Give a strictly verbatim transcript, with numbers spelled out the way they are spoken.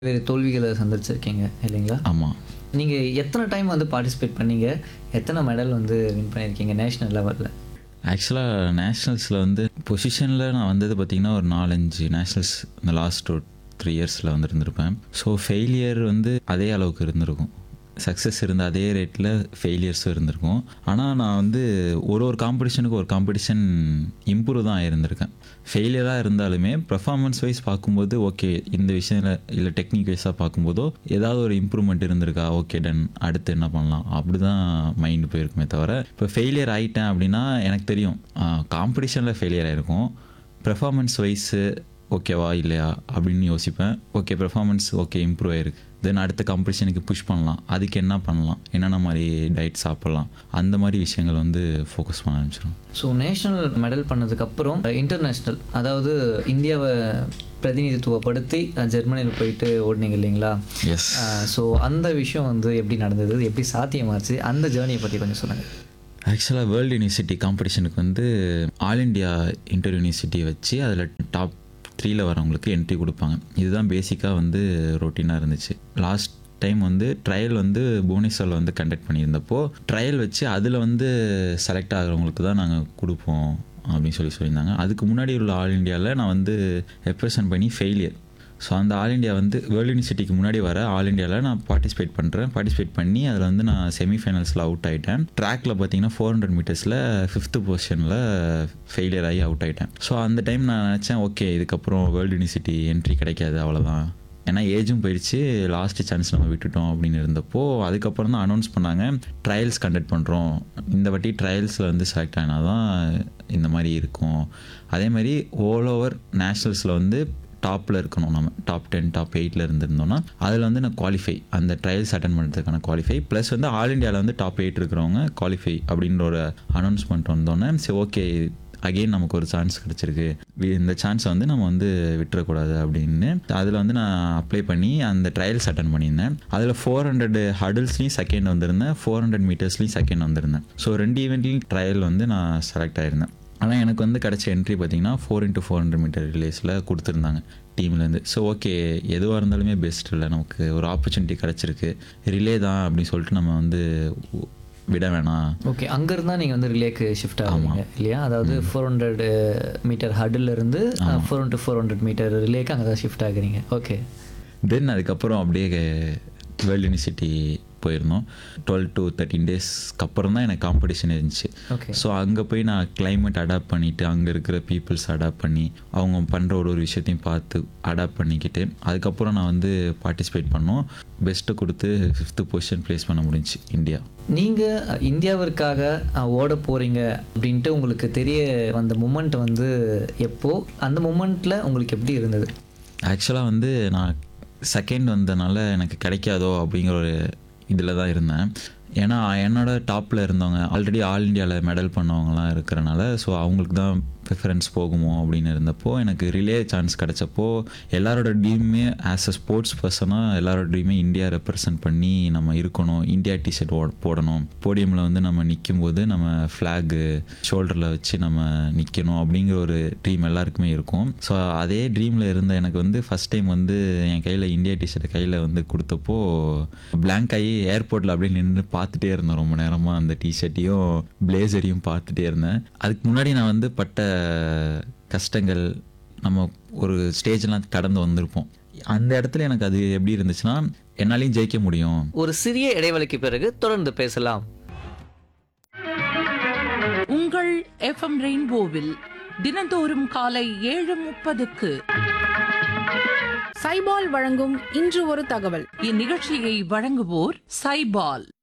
வேறு தோல்விகளை சந்திச்சிருக்கீங்க இல்லைங்களா? ஆமாம். நீங்கள் எத்தனை டைம் வந்து பார்ட்டிசிபேட் பண்ணீங்க? எத்தனை மெடல் வந்து வின் பண்ணியிருக்கீங்க நேஷ்னல் லெவலில்? ஆக்சுவலாக நேஷ்னல்ஸில் வந்து பொசிஷனில் நான் வந்தது பார்த்திங்கன்னா ஒரு நாலஞ்சு நேஷ்னல்ஸ் இந்த லாஸ்ட் ஒரு த்ரீ இயர்ஸில் வந்து இருந்திருப்பேன். ஸோ ஃபெயிலியர் வந்து அதே அளவுக்கு இருந்திருக்கும். சக்ஸஸ் இருந்த அதே ரேட்டில் ஃபெயிலியர்ஸும் இருந்திருக்கும். ஆனால் நான் வந்து ஒரு ஒரு காம்படிஷனுக்கு ஒரு காம்படிஷன் இம்ப்ரூவ் தான் ஆகியிருந்திருக்கேன். ஃபெயிலியராக இருந்தாலுமே பெர்ஃபார்மன்ஸ் வைஸ் பார்க்கும்போது ஓகே, இந்த விஷயத்தில் இல்லை டெக்னிக் வைஸாக பார்க்கும்போதோ ஏதாவது ஒரு இம்ப்ரூவ்மெண்ட் இருந்திருக்கா, ஓகே டன், அடுத்து என்ன பண்ணலாம், அப்படி தான் மைண்டு போயிருக்குமே தவிர, இப்போ ஃபெயிலியர் ஆகிட்டேன் அப்படின்னா எனக்கு தெரியும் காம்படிஷனில் ஃபெயிலியர் ஆகிருக்கும். பெர்ஃபார்மன்ஸ் வைஸு ஓகேவா இல்லையா அப்படின்னு யோசிப்பேன். ஓகே பெர்ஃபார்மன்ஸ் ஓகே இம்ப்ரூவ் ஆகிருக்கு, தென் அடுத்த காம்படிஷனுக்கு புஷ் பண்ணலாம், அதுக்கு என்ன பண்ணலாம், என்னென்ன மாதிரி டயட் சாப்பிட்லாம், அந்த மாதிரி விஷயங்கள் வந்து ஃபோக்கஸ் பண்ண ஆரம்பிச்சிடும். ஸோ நேஷ்னல் மெடல் பண்ணதுக்கப்புறம் இன்டர்நேஷ்னல், அதாவது இந்தியாவை பிரதிநிதித்துவப்படுத்தி ஜெர்மனியில் போயிட்டு ஓடினீங்க இல்லைங்களா? எஸ். ஸோ அந்த விஷயம் வந்து எப்படி நடந்தது, எப்படி சாத்தியமாச்சு, அந்த ஜேர்னியை பற்றி கொஞ்சம் சொல்லுங்கள். ஆக்சுவலாக வேர்ல்டு யூனிவர்சிட்டி காம்படிஷனுக்கு வந்து ஆல் இண்டியா இன்டர் யூனிவர்சிட்டியை வச்சு அதில் டாப் த்ரீயில் வரவங்களுக்கு என்ட்ரி கொடுப்பாங்க. இதுதான் பேசிக்காக வந்து ரொட்டீனாக இருந்துச்சு. லாஸ்ட் டைம் வந்து ட்ரையல் வந்து புவனேஸ்வரில் வந்து கண்டக்ட் பண்ணியிருந்தப்போ ட்ரையல் வச்சு அதில் வந்து செலக்ட் ஆகிறவங்களுக்கு தான் நாங்கள் கொடுப்போம் அப்படின்னு சொல்லி சொல்லியிருந்தாங்க. அதுக்கு முன்னாடி உள்ள ஆல் இண்டியாவில் நான் வந்து ரெப்ரசன்ட் பண்ணி ஃபெயிலியர். ஸோ அந்த ஆல் இண்டியா வந்து வேர்ல்டு யூனிவர்சிட்டிக்கு முன்னாடி வர ஆல் இண்டியாவில் நான் பார்ட்டிசிபேட் பண்ணுறேன். பார்ட்டிசிபேட் பண்ணி அதில் வந்து நான் செமிஃபைனல்ஸில் அவுட் ஆகிட்டேன். ட்ராக்கில் பார்த்தீங்கன்னா ஃபோர் ஹண்ட்ரட் மீட்டர்ஸில் ஃபிஃப்த்து பொசிஷனில் ஃபெயிலியர் ஆகி அவுட் ஆகிட்டேன். ஸோ அந்த டைம் நான் நினச்சேன் ஓகே இதுக்கப்புறம் வேர்ல்டு யூனிவர்சிட்டி என்ட்ரி கிடைக்காது, அவ்வளோதான், ஏன்னா ஏஜும் போயிடுச்சு, லாஸ்ட்டு சான்ஸ் நம்ம விட்டுட்டோம் அப்படின்னு இருந்தப்போ அதுக்கப்புறம் தான் அனௌன்ஸ் பண்ணாங்க ட்ரையல்ஸ் கண்டக்ட் பண்ணுறோம், இந்த வாட்டி ட்ரையல்ஸில் வந்து செலக்ட் ஆனால் தான் இந்த மாதிரி இருக்கும். அதே மாதிரி ஓல் ஓவர் நேஷ்னல்ஸில் வந்து டாப்பில் இருக்கணும், நம்ம டாப் டென் டாப் எயிட்டில் இருந்திருந்தோம்னா அதில் வந்து நான் குவாலிஃபை, அந்த ட்ரையல்ஸ் அட்டன் பண்ணுறதுக்கான குவாலிஃபை, ப்ளஸ் வந்து ஆல் இண்டியாவில் வந்து டாப் எயிட் இருக்கிறவங்க குவாலிஃபை அப்படின்ற ஒரு அனௌன்ஸ்மெண்ட் வந்தோன்னே சரி ஓகே அகெயின் நமக்கு ஒரு சான்ஸ் கிடச்சிருக்கு, இந்த சான்ஸை வந்து நம்ம வந்து விட்டுறக்கூடாது அப்படின்னு அதில் வந்து நான் அப்ளை பண்ணி அந்த ட்ரையல்ஸ் அட்டன் பண்ணியிருந்தேன். அதில் ஃபோர் ஹண்ட்ரட் ஹடில்ஸ்லையும் செகண்ட் வந்திருந்தேன், ஃபோர் ஹண்ட்ரட் மீட்டர்ஸ்லையும் செகண்ட் வந்திருந்தேன். ஸோ ரெண்டு ஈவெண்ட்லையும் ட்ரையல் வந்து நான் செலக்ட் ஆகிருந்தேன். ஆனால் எனக்கு வந்து கிடச்ச என்ட்ரி பார்த்திங்கன்னா four into four hundred metre ரிலேஸில் கொடுத்துருந்தாங்க டீம்லேருந்து. ஸோ ஓகே எதுவாக இருந்தாலுமே பெஸ்ட் இல்லை, நமக்கு ஒரு ஆப்பர்ச்சுனிட்டி கிடச்சிருக்கு, ரிலே தான் அப்படின்னு சொல்லிட்டு நம்ம வந்து விட வேணாம். ஓகே, அங்கே இருந்தால் நீங்கள் வந்து ரிலேக்கு ஷிஃப்ட் ஆகுங்க இல்லையா? அதாவது four hundred metre ஹடிலிருந்து four into four hundred metre ரிலேக்கு அங்கே தான் ஷிஃப்ட் ஆகுறீங்க. ஓகே, தென் அதுக்கப்புறம் அப்படியே வேர்ல்டு யூனிவர்சிட்டி போயிருந்தோம். டுவெல் டு தேர்ட்டின் டேஸ்க்கு அப்புறம் தான் எனக்கு காம்படிஷன் இருந்துச்சு. ஓகே, ஸோ அங்கே போய் நான் கிளைமேட் அடாப்ட் பண்ணிவிட்டு அங்கே இருக்கிற பீப்புள்ஸ் அடாப்ட் பண்ணி அவங்க பண்ணுற ஒரு ஒரு விஷயத்தையும் பார்த்து அடாப்ட் பண்ணிக்கிட்டு அதுக்கப்புறம் நான் வந்து பார்ட்டிசிபேட் பண்ணோம். பெஸ்ட்டு கொடுத்து ஃபிஃப்த்து பொசிஷன் ப்ளேஸ் பண்ண முடிஞ்சுச்சு இந்தியா. நீங்கள் இந்தியாவிற்காக ஓட போகிறீங்க அப்படின்ட்டு உங்களுக்கு தெரிய வந்த மூமெண்ட் வந்து எப்போ, அந்த மூமெண்ட்டில் உங்களுக்கு எப்படி இருந்தது? ஆக்சுவலாக வந்து நான் செகண்ட் வந்தனால எனக்கு கிடைக்காதோ அப்படிங்கிற ஒரு இதில் தான் இருந்தேன். ஏன்னா என்னோட டாப்பில் இருந்தவங்க ஆல்ரெடி ஆல் இண்டியாவில் மெடல் பண்ணவங்கலாம் இருக்கிறனால ஸோ அவங்களுக்கு தான் ப்ரிஃபரன்ஸ் போகுமோ அப்படின்னு இருந்தப்போ எனக்கு ரிலே சான்ஸ் கிடச்சப்போ எல்லாரோட ட்ரீமே ஆஸ் அ ஸ்போர்ட்ஸ் பர்சனாக எல்லாரோட ட்ரீமே இந்தியா ரெப்ரசன்ட் பண்ணி நம்ம இருக்கணும், இந்தியா டிஷர்ட் போடணும், போடியமில் வந்து நம்ம நிற்கும் போது நம்ம ஃப்ளாகு ஷோல்டரில் வச்சு நம்ம நிற்கணும் அப்படிங்கிற ஒரு ட்ரீம் எல்லாருக்குமே இருக்கும். ஸோ அதே ட்ரீமில் இருந்த எனக்கு வந்து ஃபஸ்ட் டைம் வந்து என் கையில் இந்தியா டிஷர்ட் கையில் வந்து கொடுத்தப்போ பிளாங்க் ஆகி ஏர்போர்ட்டில் அப்படியே நின்று பார்த்துட்டே இருந்தேன் ரொம்ப நேரமாக, அந்த டிஷர்ட்டையும் பிளேசரையும் பார்த்துட்டே இருந்தேன். அதுக்கு முன்னாடி நான் வந்து பட்ட கஷ்டங்கள் நம்ம ஒரு ஸ்டேஜ்லாம் கடந்து வந்திருப்போம். அந்த இடத்துல எனக்கு அது எப்படி இருந்துச்சுன்னா என்னாலையும் ஜெயிக்க முடியும். ஒரு சிறிய இடைவெளிக்கு பிறகு தொடர்ந்து பேசலாம். உங்கள் எஃப்எம் ரெயின்போவில் தினந்தோறும் காலை ஏழு முப்பதுக்கு சைபால் வழங்கும் இன்று ஒரு தகவல். இந்நிகழ்ச்சியை வழங்குவோர் சைபால்.